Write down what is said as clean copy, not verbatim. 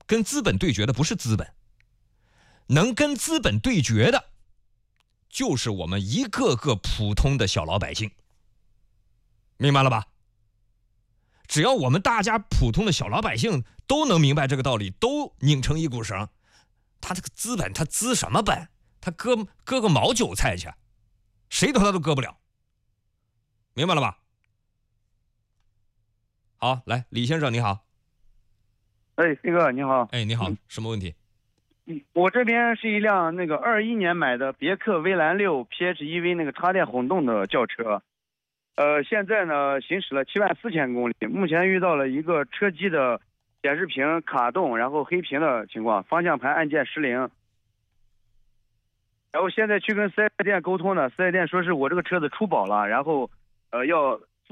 跟资本对决的不是资本，能跟资本对决的，就是我们一个个普通的小老百姓，明白了吧？只要我们大家普通的小老百姓都能明白这个道理，都拧成一股绳，他这个资本他资什么本？他割个毛韭菜去，谁他都割不了，明白了吧？好，来，李先生你好。 哎，飞哥你好。 哎，你好，什么问题？ 我这边是一辆那个21年买的别克威兰6 PHEV 那个插电混动的轿车，现在呢行驶了74000公里，目前遇到了一个车机的显示屏卡顿，然后黑屏的情况，方向盘按键失灵。然后现在去跟4S店沟通呢，4S店说是我这个车子出保了，然后要